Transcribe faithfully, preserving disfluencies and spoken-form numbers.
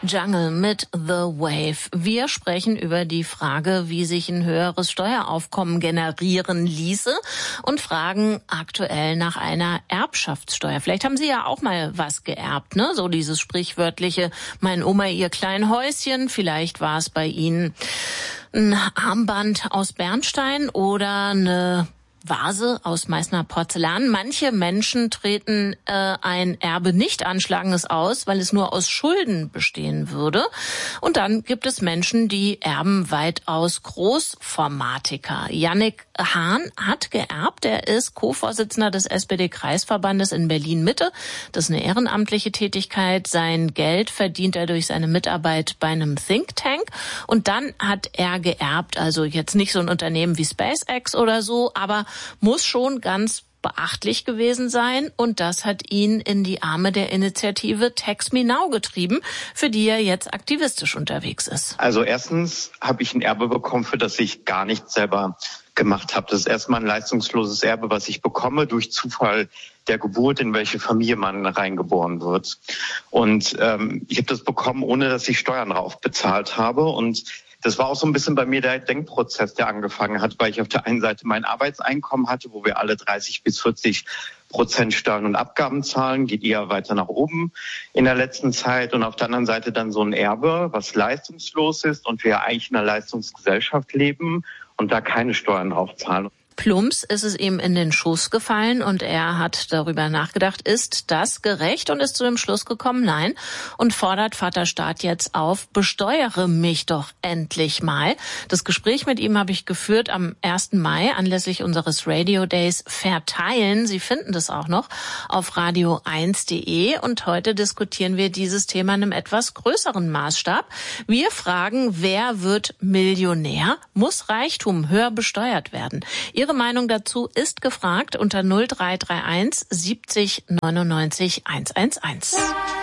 Jungle mit The Wave. Wir sprechen über die Frage, wie sich ein höheres Steueraufkommen generieren ließe und fragen aktuell nach einer Erbschaftssteuer. Vielleicht haben Sie ja auch mal was geerbt, ne? So dieses sprichwörtliche, mein Oma ihr klein Häuschen. Vielleicht war es bei Ihnen ein Armband aus Bernstein oder eine Vase aus Meißner Porzellan. Manche Menschen treten äh, ein Erbe nicht Anschlagendes aus, weil es nur aus Schulden bestehen würde. Und dann gibt es Menschen, die erben weitaus Großformatiker. Yannick Hahn hat geerbt. Er ist Co-Vorsitzender des S P D-Kreisverbandes in Berlin-Mitte. Das ist eine ehrenamtliche Tätigkeit. Sein Geld verdient er durch seine Mitarbeit bei einem Think Tank. Und dann hat er geerbt, also jetzt nicht so ein Unternehmen wie SpaceX oder so, aber muss schon ganz beachtlich gewesen sein. Und das hat ihn in die Arme der Initiative Tax Me Now getrieben, für die er jetzt aktivistisch unterwegs ist. Also erstens habe ich ein Erbe bekommen, für das ich gar nichts selber gemacht habe. Das ist erstmal ein leistungsloses Erbe, was ich bekomme durch Zufall der Geburt, in welche Familie man reingeboren wird. Und ähm, ich habe das bekommen, ohne dass ich Steuern drauf bezahlt habe. Und das war auch so ein bisschen bei mir der Denkprozess, der angefangen hat, weil ich auf der einen Seite mein Arbeitseinkommen hatte, wo wir alle dreißig bis vierzig Prozent Steuern und Abgaben zahlen, geht eher weiter nach oben in der letzten Zeit. Und auf der anderen Seite dann so ein Erbe, was leistungslos ist und wir eigentlich in einer Leistungsgesellschaft leben und da keine Steuern drauf zahlen. Plumps ist es ihm in den Schoß gefallen und er hat darüber nachgedacht, ist das gerecht, und ist zu dem Schluss gekommen, nein, und fordert Vaterstaat jetzt auf, besteuere mich doch endlich mal. Das Gespräch mit ihm habe ich geführt am ersten Mai anlässlich unseres Radio Days Verteilen. Sie finden das auch noch auf radio eins punkt de und heute diskutieren wir dieses Thema in einem etwas größeren Maßstab. Wir fragen, wer wird Millionär? Muss Reichtum höher besteuert werden? Ihre Meinung dazu ist gefragt unter null drei drei eins siebzig neunundneunzig hundertundzehn.